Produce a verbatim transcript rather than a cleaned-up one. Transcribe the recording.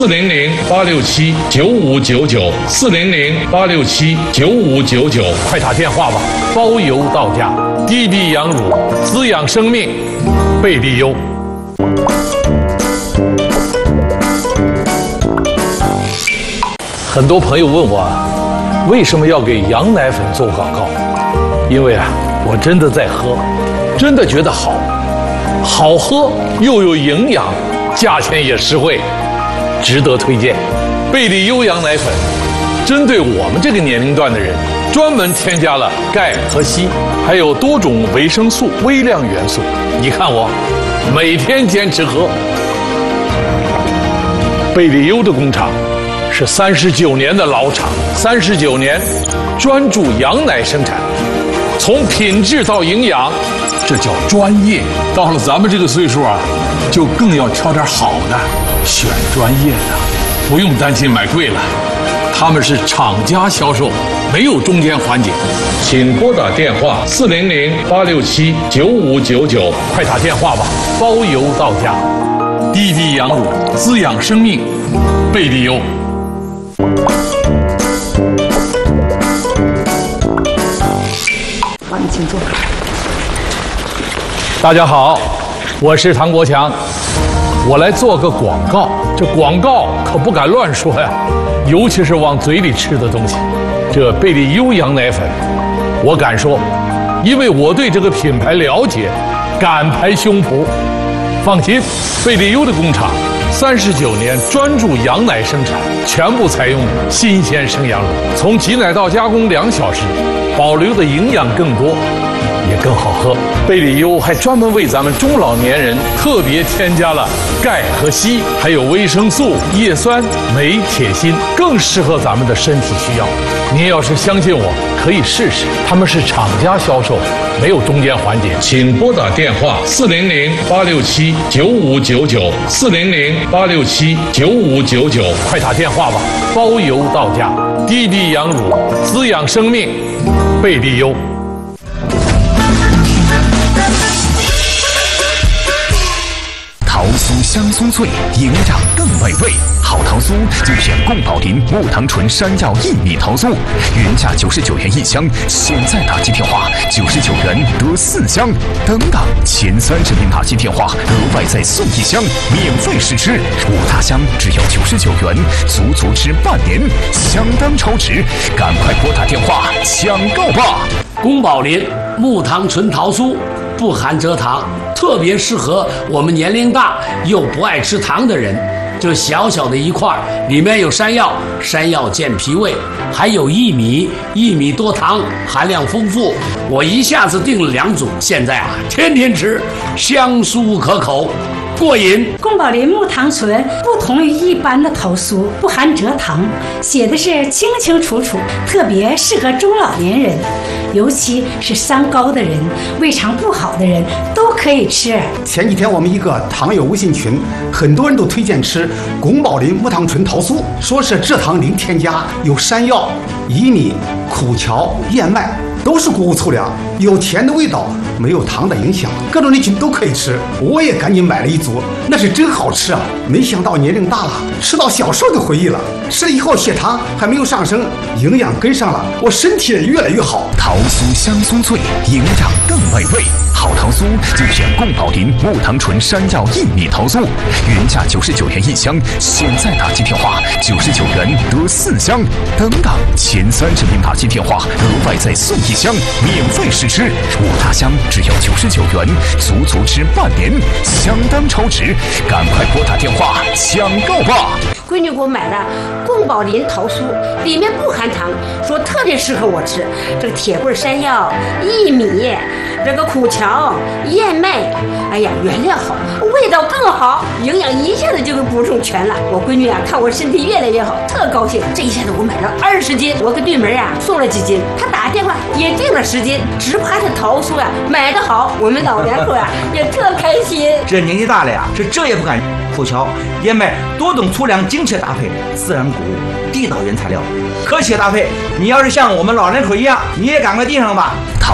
四零零八六七九五九九，四零零八六七九五九九， 快打电话吧，包邮到家。地地养乳，滋养生命，贝利优。很多朋友问我，为什么要给羊奶粉做广告？因为啊，我真的在喝，真的觉得好，好喝又有营养，价钱也实惠。值得推荐。贝利优羊奶粉针对我们这个年龄段的人，专门添加了钙和硒，还有多种维生素、微量元素。你看我每天坚持喝。贝利优的工厂是三十九年的老厂，三十九年专注羊奶生产，从品质到营养，这叫专业。到了咱们这个岁数啊，就更要挑点好的，选专业的，不用担心买贵了。他们是厂家销售，没有中间环节。 请拨打电话四零零八六七九五九九， 快打电话吧，包邮到家。地地养乳，滋养生命，贝利优。 好，你请坐。 大家好，我是唐国强，我来做个广告。这广告可不敢乱说呀，尤其是往嘴里吃的东西。这贝利优羊奶粉，我敢说，因为我对这个品牌了解，敢拍胸脯。放心，贝利优的工厂三十九年专注羊奶生产，全部采用新鲜生羊乳，从挤奶到加工两小时，保留的营养更多，也更好喝。贝利优还专门为咱们中老年人特别添加了钙和硒，还有维生素、叶酸、镁、铁、锌，更适合咱们的身体需要。您要是相信我，可以试试。他们是厂家销售，没有中间环节。 请拨打电话四零零八六七九五九九，四零零八六七九五九九， 快打电话吧，包邮到家。地地养乳，滋养生命，贝利优。 桃酥香酥脆，营养更美味。好桃酥就选贡宝林木糖醇山药薏米桃酥，原价九十九元一箱，现在打击电话九十九元得四箱，等等前三十名打击电话额外再送一箱，免费试吃。五大箱只要九十九元，足足吃半年，相当超值，赶快拨打电话抢购吧！ 宫保林木糖醇桃酥不含蔗糖，特别适合我们年龄大又不爱吃糖的人。就小小的一块，里面有山药，山药健脾胃，还有薏米，薏米多糖，含量丰富。我一下子订了两组，现在啊，天天吃，香酥可口，过瘾。 宫保林木糖醇不同于一般的桃酥，不含蔗糖，写的是清清楚楚，特别适合中老年人，尤其是三高的人、胃肠不好的人都可以吃。 前几天我们一个糖友微信群，很多人都推荐吃宫保林木糖醇桃酥，说是蔗糖零添加，有山药、薏米、苦荞、燕麦，都是谷物粗粮，有甜的味道，没有糖的影响，各种人群都可以吃。我也赶紧买了一组，那是真好吃啊！没想到年龄大了，吃到小时候的回忆了。吃了以后血糖还没有上升，营养跟上了，我身体也越来越好。 桃酥香酥脆，营养更美味。好桃酥就选贡宝林木糖醇山药薏米桃酥，原价九十九元一箱，现在打击电话九十九元得四箱，等等前三十名打击电话额外再送一箱，免费试吃。五大箱只要九十九元，足足吃半年，相当超值，赶快拨打电话抢购吧！ 闺女给我买的贡宝林桃酥，里面不含糖，说特别适合我吃。这个铁棍山药、薏米，这个苦荞、燕麦，哎呀，原料好，味道更好，营养一下子就给补充全了。我闺女啊，看我身体越来越好，特高兴。这一下子我买了二十斤，我给对门啊送了几斤，她打电话也订了十斤，只怕这桃酥啊买得好，我们老两口啊也特开心。 这年纪大了呀，是这也不敢。苦荞、燕麦多种粗粮精确搭配，自然谷物，地道原材料，科学搭配。你要是像我们老两口一样，你也赶快订上吧。